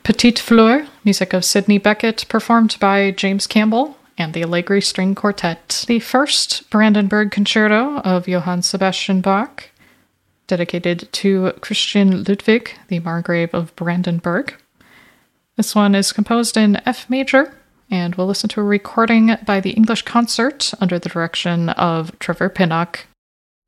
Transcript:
Petite Fleur, music of Sidney Beckett, performed by James Campbell and the Allegri String Quartet. The first Brandenburg Concerto of Johann Sebastian Bach, dedicated to Christian Ludwig, the Margrave of Brandenburg. This one is composed in F major, and we'll listen to a recording by the English Concert under the direction of Trevor Pinnock.